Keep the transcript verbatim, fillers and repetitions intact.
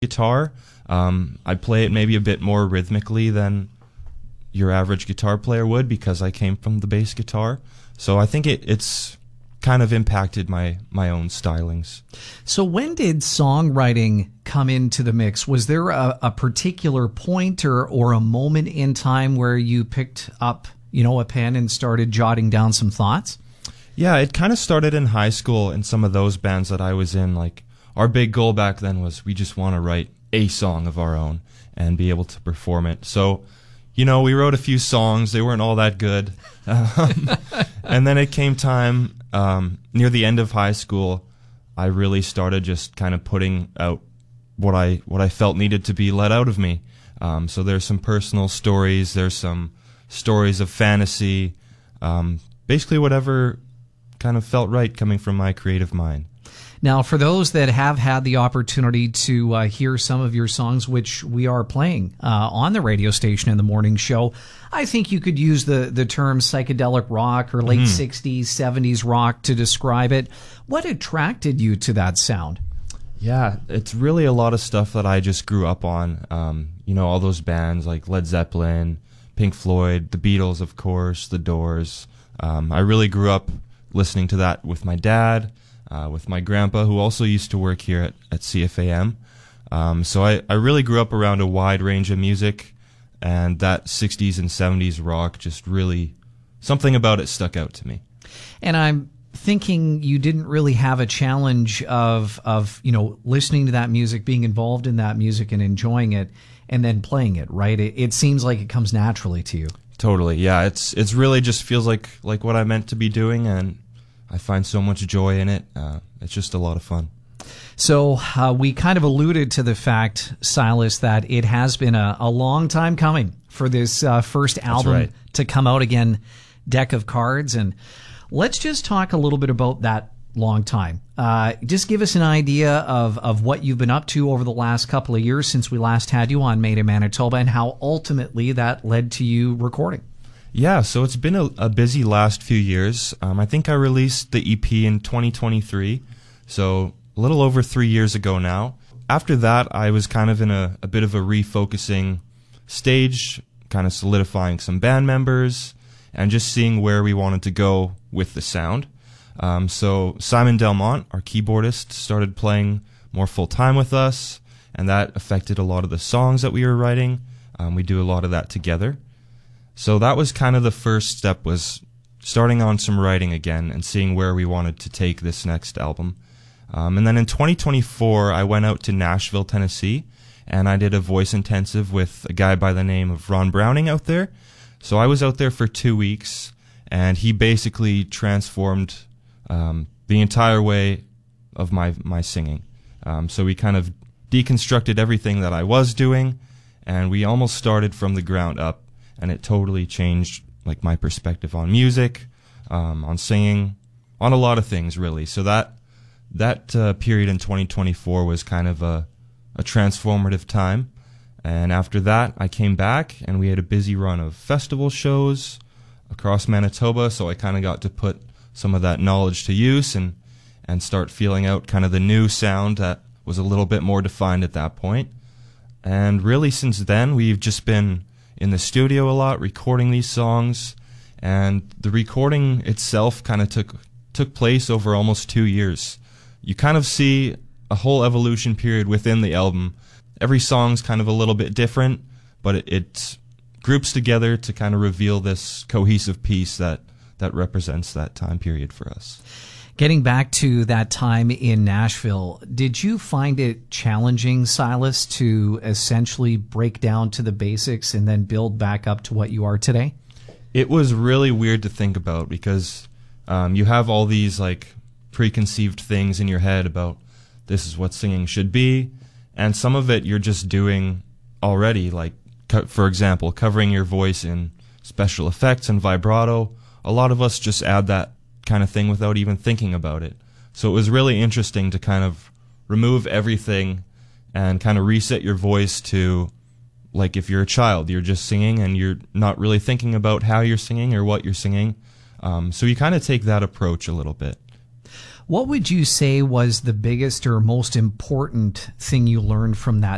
guitar. Um, I play it maybe a bit more rhythmically than your average guitar player would because I came from the bass guitar. So I think it, it's kind of impacted my, my own stylings. So when did songwriting come into the mix? Was there a, a particular point or, or a moment in time where you picked up, you know, a pen and started jotting down some thoughts? Yeah, it kind of started in high school in some of those bands that I was in. Like, our big goal back then was we just want to write a song of our own and be able to perform it. So, you know, we wrote a few songs. They weren't all that good. Um, and then it came time, um, near the end of high school, I really started just kind of putting out what I what I felt needed to be let out of me. Um, so there's some personal stories. There's some stories of fantasy. Um, basically whatever kind of felt right coming from my creative mind. Now, for those that have had the opportunity to uh, hear some of your songs, which we are playing uh, on the radio station in the morning show, I think you could use the, the term psychedelic rock or late mm-hmm. sixties, seventies rock to describe it. What attracted you to that sound? Yeah, it's really a lot of stuff that I just grew up on. Um, you know, all those bands like Led Zeppelin, Pink Floyd, the Beatles, of course, the Doors. Um, I really grew up listening to that with my dad. Uh, with my grandpa, who also used to work here at, at C F A M. Um, so I, I really grew up around a wide range of music, and that sixties and seventies rock just really, something about it stuck out to me. And I'm thinking you didn't really have a challenge of, of you know, listening to that music, being involved in that music and enjoying it, and then playing it, right? It, it seems like it comes naturally to you. Totally, yeah. It's it's really just feels like, like what I meant to be doing, and I find so much joy in it. Uh, it's just a lot of fun. So uh, we kind of alluded to the fact, Silas, that it has been a, a long time coming for this uh, first album right. to come out again, Deck of Cards. And let's just talk a little bit about that long time. Uh, just give us an idea of, of what you've been up to over the last couple of years since we last had you on Made in Manitoba and how ultimately that led to you recording. Yeah, so it's been a, a busy last few years. Um, I think I released the E P in twenty twenty-three, so a little over three years ago now. After that, I was kind of in a, a bit of a refocusing stage, kind of solidifying some band members, and just seeing where we wanted to go with the sound. Um, so Simon Delmont, our keyboardist, started playing more full-time with us, and that affected a lot of the songs that we were writing. Um, we do a lot of that together. So that was kind of the first step, was starting on some writing again and seeing where we wanted to take this next album. Um, and then in twenty twenty-four, I went out to Nashville, Tennessee, and I did a voice intensive with a guy by the name of Ron Browning out there. So I was out there for two weeks, and he basically transformed um, the entire way of my, my singing. Um, so we kind of deconstructed everything that I was doing, and we almost started from the ground up. And it totally changed like my perspective on music, um, on singing, on a lot of things really. So that that uh, period in twenty twenty-four was kind of a, a transformative time. And after that, I came back and we had a busy run of festival shows across Manitoba. So I kind of got to put some of that knowledge to use and and start feeling out kind of the new sound that was a little bit more defined at that point. And really, since then, we've just been in the studio a lot, recording these songs, and the recording itself kind of took took place over almost two years. You kind of see a whole evolution period within the album. Every song's kind of a little bit different, but it, it groups together to kind of reveal this cohesive piece that, that represents that time period for us. Getting back to that time in Nashville, did you find it challenging, Silas, to essentially break down to the basics and then build back up to what you are today? It was really weird to think about because um, you have all these like preconceived things in your head about this is what singing should be, and some of it you're just doing already, like, co- for example, covering your voice in special effects and vibrato. A lot of us just add that kind of thing without even thinking about it. So it was really interesting to kind of remove everything and kind of reset your voice to, like, if you're a child, you're just singing and you're not really thinking about how you're singing or what you're singing. Um, so you kind of take that approach a little bit. What would you say was the biggest or most important thing you learned from that